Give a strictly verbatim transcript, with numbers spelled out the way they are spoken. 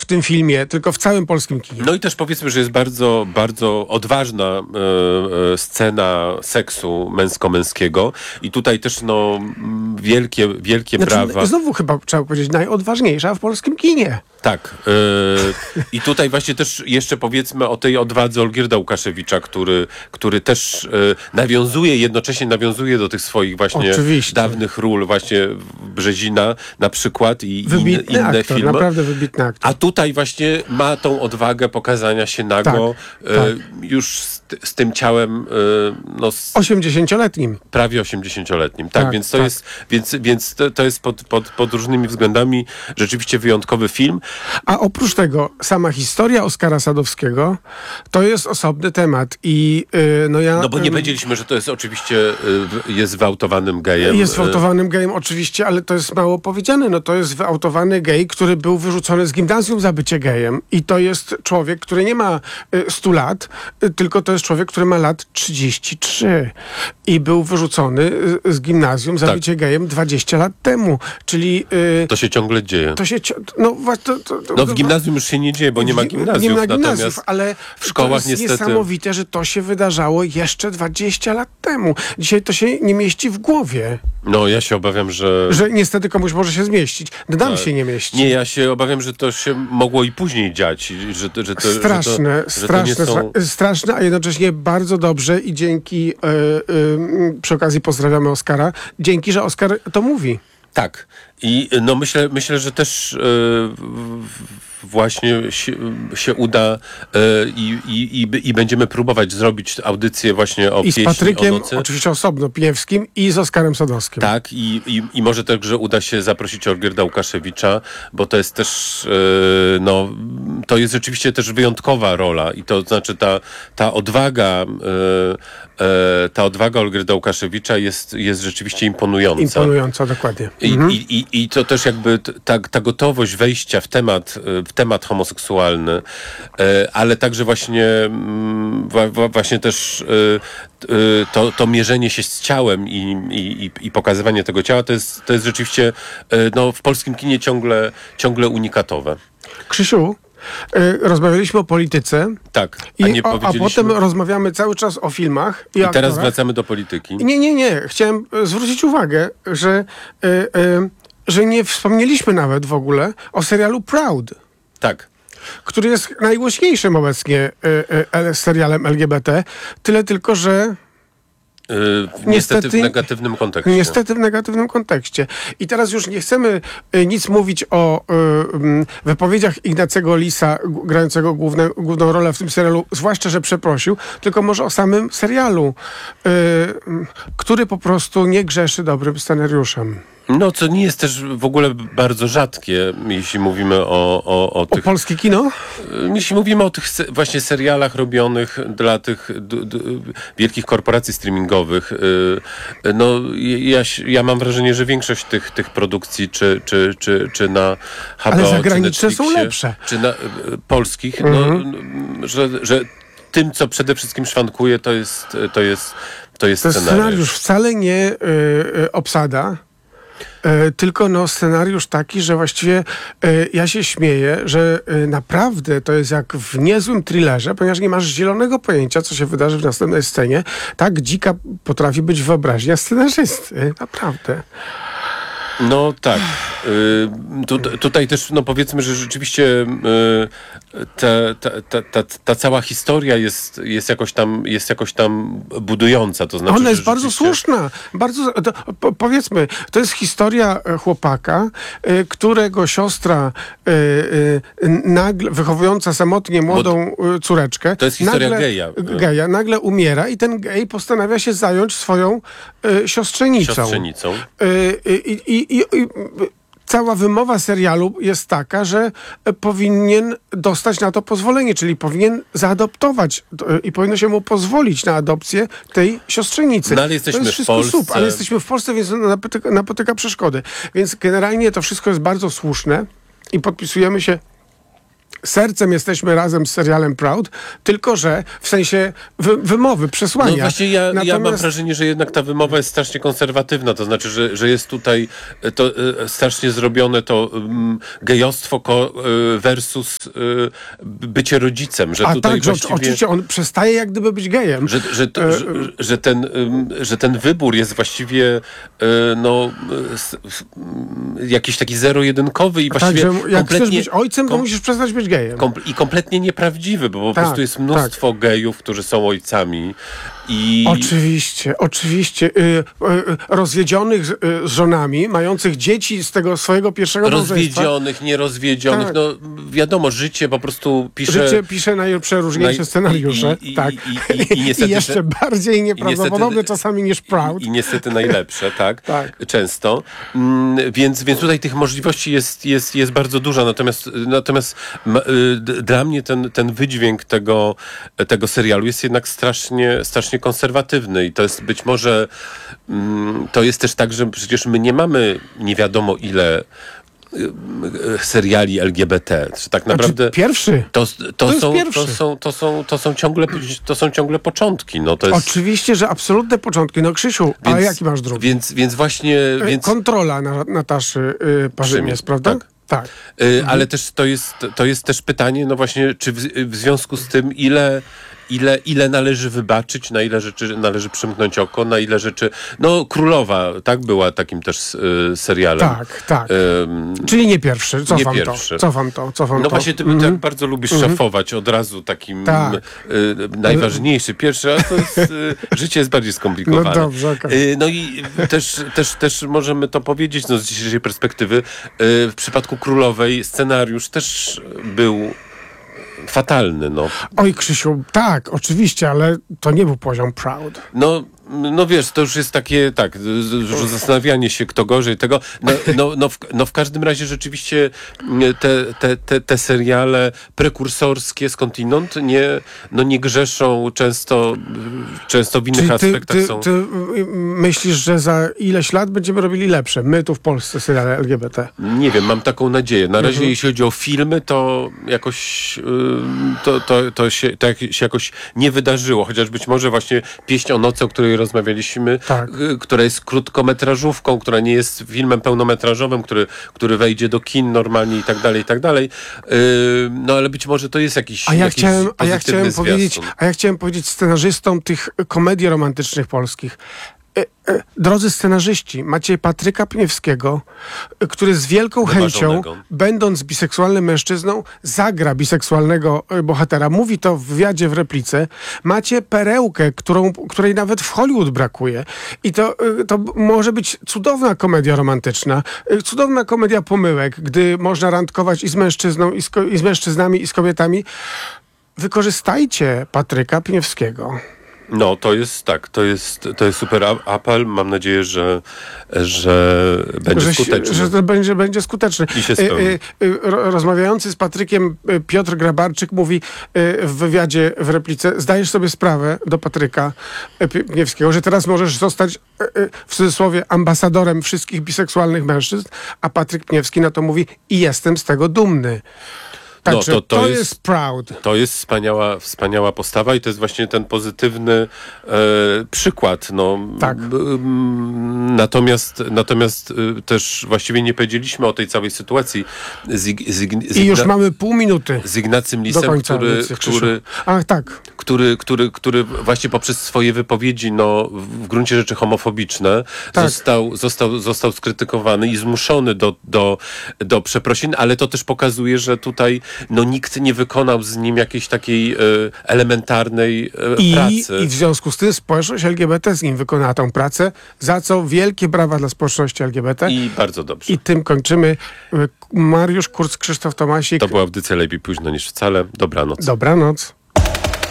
tym filmie, tylko w całym polskim kinie. No i też powiedzmy, że jest bardzo, bardzo odważna e, e, scena seksu męsko-męskiego i tutaj też no wielkie, wielkie Znaczy, brawa. Znowu chyba trzeba powiedzieć najodważniejsza w polskim kinie. Tak. E, I tutaj właśnie też jeszcze powiedzmy o tej odwadze Olgierda Łukaszewicza, który, który też e, nawiązuje, jednocześnie nawiązuje do tych swoich właśnie Oczywiście. dawnych ról, właśnie Brzezina na przykład i in, Wybitny inne aktor, filmy. naprawdę wybitny aktor. A tutaj właśnie ma tą odwagę pokazania się nago Tak, e, tak. już z, z tym ciałem e, no, z osiemdziesięcioletnim. prawie osiemdziesięcioletnim. Tak, Tak, więc to tak. jest, więc, więc to, to jest pod, pod, pod różnymi względami rzeczywiście wyjątkowy film. A oprócz tego sama historia Oskara Sadowskiego to jest osobny temat i yy, no ja... No bo nie yy, powiedzieliśmy, że to jest oczywiście y, jest wyautowanym gejem. Jest y, wyautowanym gejem oczywiście, ale to jest mało powiedziane. No to jest wyautowany gej, który był wyrzucony z gimnazjum za bycie gejem i to jest człowiek, który nie ma y, stu lat, y, tylko to jest człowiek, który ma lat trzydzieści trzy i był wyrzucony y, z gimnazjum za Tak. bycie gejem dwadzieścia lat temu, czyli... Y, To się ciągle dzieje. to się... cio- No, wa- to, to, to, No w gimnazjum już się nie dzieje, bo nie ma gimnazjów. Nie ma gimnazjów, natomiast ale w szkołach to jest niestety... niesamowite, że to się wydarzało jeszcze dwadzieścia lat temu. Dzisiaj to się nie mieści w głowie. No ja się obawiam, że... Że niestety komuś może się zmieścić. Nam Tak. się nie mieści. Nie, ja się obawiam, że to się mogło i później dziać. i Że, że to, Straszne, że to, że straszne, to nie są... stra- straszne, a jednocześnie bardzo dobrze i dzięki, e, e, przy okazji pozdrawiamy Oskara, dzięki, że Oskar to mówi. Tak. I no myślę, myślę, że też e, właśnie się, się uda e, i, i, i, i będziemy próbować zrobić audycję właśnie o I z pieśni Patrykiem, o nocy. oczywiście osobno, Pijewskim i z Oskarem Sadowskim. Tak, i, i, i może także uda się zaprosić Olgierda Łukaszewicza, bo to jest też, e, no, to jest rzeczywiście też wyjątkowa rola i to znaczy ta, ta odwaga, e, e, ta odwaga Olgierda Łukaszewicza jest, jest rzeczywiście imponująca. Imponująco, dokładnie. I, Mhm. i, i, I to też jakby t- ta, ta gotowość wejścia w temat, e, w temat homoseksualny, e, ale także właśnie, mm, wa, wa, właśnie też e, e, to, to mierzenie się z ciałem i, i, i- i pokazywanie tego ciała, to jest, to jest rzeczywiście e, no, w polskim kinie ciągle, ciągle unikatowe. Krzysiu, y, rozmawialiśmy o polityce Tak, a i nie o, a powiedzieliśmy... potem rozmawiamy cały czas o filmach i, I teraz aktorach. wracamy do polityki. Nie, nie, nie. Chciałem e, zwrócić uwagę, że, e, e, że nie wspomnieliśmy nawet w ogóle o serialu Proud, Tak. który jest najgłośniejszym obecnie e, e, serialem L G B T. Tyle tylko, że E, niestety, Niestety- w negatywnym kontekście. niestety w negatywnym kontekście. I teraz już nie chcemy e, nic mówić o e, m, wypowiedziach Ignacego Lisa, g- grającego główne, główną rolę w tym serialu, zwłaszcza, że przeprosił, tylko może o samym serialu, e, m, który po prostu nie grzeszy dobrym scenariuszem. No, co nie jest też w ogóle bardzo rzadkie, jeśli mówimy o, o, o O tych... polskie kino? Jeśli mówimy o tych se, właśnie serialach robionych dla tych d, d, wielkich korporacji streamingowych, y, no ja, ja mam wrażenie, że większość tych, tych produkcji, czy, czy, czy, czy na H B O, Ale zagraniczne czy są Netflixie, lepsze. czy na y, polskich, Mhm. no, że, że tym, co przede wszystkim szwankuje, to jest, to jest, to jest To jest scenariusz. scenariusz wcale nie y, y, obsada, y, tylko no scenariusz taki, że właściwie y, ja się śmieję, że y, naprawdę to jest jak w niezłym thrillerze, ponieważ nie masz zielonego pojęcia, co się wydarzy w następnej scenie. Tak dzika potrafi być wyobraźnia scenarzysty. Naprawdę. No tak. Y, tu, tutaj też no powiedzmy, że rzeczywiście y, ta, ta, ta, ta, ta cała historia jest, jest, jakoś tam, jest jakoś tam budująca. To znaczy, Ona że jest bardzo rzeczywiście- słuszna. Bardzo, to, po, powiedzmy, to jest historia e, chłopaka, e, którego siostra e, e, nagle, wychowująca samotnie młodą e, córeczkę. To jest historia nagle, geja. geja. Nagle umiera i ten gej postanawia się zająć swoją e, siostrzenicą. siostrzenicą. E, i, i, i, i, Cała wymowa serialu jest taka, że e, powinien dostać na to pozwolenie, czyli powinien zaadoptować e, i powinno się mu pozwolić na adopcję tej siostrzenicy. No ale jesteśmy to jest w wszystko Polsce. Super, ale jesteśmy w Polsce, więc napotyka, napotyka przeszkody. Więc generalnie to wszystko jest bardzo słuszne i podpisujemy się sercem jesteśmy razem z serialem Proud, tylko że w sensie wy, wymowy, przesłania. No właśnie ja, Natomiast... ja mam wrażenie, że jednak ta wymowa jest strasznie konserwatywna, to znaczy, że, że jest tutaj to e, strasznie zrobione to um, gejostwo ko, e, versus e, bycie rodzicem. Że A tutaj tak, że właściwie, oczywiście on przestaje jak gdyby być gejem. Że, że, to, że, że, ten, że ten wybór jest właściwie e, no, s, s, jakiś taki zero-jedynkowy i właściwie tak, że jak kompletnie... chcesz być ojcem, to kom, musisz przestać być gejem. Kom, I kompletnie nieprawdziwy, bo po tak, prostu jest mnóstwo tak. gejów, którzy są ojcami. I... Oczywiście, oczywiście. Y, y, rozwiedzionych z, y, z żonami, mających dzieci z tego swojego pierwszego rozwiedzionych, nierozwiedzionych. Tak. No wiadomo, życie po prostu pisze... Życie pisze najprzeróżniejsze naj... scenariusze. I, i, tak. i, i, i, i, niestety, I jeszcze bardziej nieprawdopodobne niestety, czasami niż Proud. I, I niestety najlepsze, tak? tak. Często. Mm, więc, więc tutaj tych możliwości jest, jest, jest bardzo dużo. Natomiast, natomiast m, y, dla mnie ten, ten wydźwięk tego, tego serialu jest jednak strasznie, strasznie konserwatywny i to jest być może mm, to jest też tak, że przecież my nie mamy nie wiadomo ile seriali L G B T. Tak naprawdę znaczy, pierwszy. To, to, to, są, pierwszy. to, są, to, są, to, są ciągle, to są ciągle początki. No, to jest... Oczywiście, że absolutne początki. No Krzysiu, więc, a jaki masz drugi? Więc, więc właśnie... Więc... Kontrola na, Nataszy y, Parzymiec, prawda? Tak. Tak. Y, mhm. Ale też to jest, to jest też pytanie, no właśnie, czy w, w związku z tym, ile Ile, ile należy wybaczyć, na ile rzeczy należy przymknąć oko, na ile rzeczy... No, Królowa, tak, była takim też y, serialem. Tak, tak. Ym, Czyli nie pierwszy. Cofam nie pierwszy. to. Cofam to. Cofam no to. właśnie, ty mm-hmm. tak bardzo lubisz mm-hmm. szafować od razu takim tak. y, najważniejszy. Pierwszy, a to jest... Y, życie jest bardziej skomplikowane. No dobrze, okay. y, No i też, też, też możemy to powiedzieć no, z dzisiejszej perspektywy. Y, w przypadku Królowej scenariusz też był fatalny, no. Oj, Krzysiu, tak, oczywiście, ale to nie był poziom Proud. No, no wiesz, to już jest takie, tak, zastanawianie się, kto gorzej tego. No, no, no, w, no w każdym razie rzeczywiście te, te, te, te seriale prekursorskie skądinąd nie, no nie grzeszą często, często w innych Czyli ty, aspektach ty, są. Ty myślisz, że za ileś lat będziemy robili lepsze? My tu w Polsce seriale L G B T. Nie wiem, mam taką nadzieję. Na razie mhm. jeśli chodzi o filmy, to jakoś to, to, to, się, to się jakoś nie wydarzyło. Chociaż być może właśnie Pieśń o nocy, o której rozmawialiśmy, tak. która jest krótkometrażówką, która nie jest filmem pełnometrażowym, który, który wejdzie do kin normalnie i tak dalej, i tak dalej. No ale być może to jest jakiś A ja jakiś chciałem, a ja chciałem zwiastun. powiedzieć, a ja chciałem powiedzieć scenarzystom tych komedii romantycznych polskich. Drodzy scenarzyści, macie Patryka Pniewskiego, który z wielką chęcią, będąc biseksualnym mężczyzną, zagra biseksualnego bohatera. Mówi to w wywiadzie w replice. Macie perełkę, którą, której nawet w Hollywood brakuje. I to, to może być cudowna komedia romantyczna, cudowna komedia pomyłek, gdy można randkować i z mężczyzną, i z, ko- i z mężczyznami, i z kobietami. Wykorzystajcie Patryka Pniewskiego. No, to jest tak, to jest, to jest super apel. Mam nadzieję, że, że będzie że, skuteczny. Że to będzie, będzie skuteczny. I się spełni. Y, y, rozmawiający z Patrykiem Piotr Grabarczyk mówi w wywiadzie w replice, zdajesz sobie sprawę do Patryka Pniewskiego, że teraz możesz zostać w cudzysłowie ambasadorem wszystkich biseksualnych mężczyzn, a Patryk Pniewski na to mówi i jestem z tego dumny. Także no, to, to, to jest, jest Proud. To jest wspaniała, wspaniała postawa i to jest właśnie ten pozytywny e, przykład. No. Tak. B, m, natomiast natomiast e, też właściwie nie powiedzieliśmy o tej całej sytuacji z, z, z, z I już mamy pół minuty z Ignacym Lisem, który, który, Ach, tak. który, który, który właśnie poprzez swoje wypowiedzi no, w gruncie rzeczy homofobiczne tak. został, został, został skrytykowany i zmuszony do, do, do przeprosin, ale to też pokazuje, że tutaj no nikt nie wykonał z nim jakiejś takiej e, elementarnej e, I, pracy. I w związku z tym społeczność L G B T z nim wykonała tą pracę, za co wielkie brawa dla społeczności L G B T. I bardzo dobrze. I tym kończymy. Mariusz Kurz, Krzysztof Tomasik. To była audycja Lepiej późno niż wcale. Dobranoc. Dobranoc.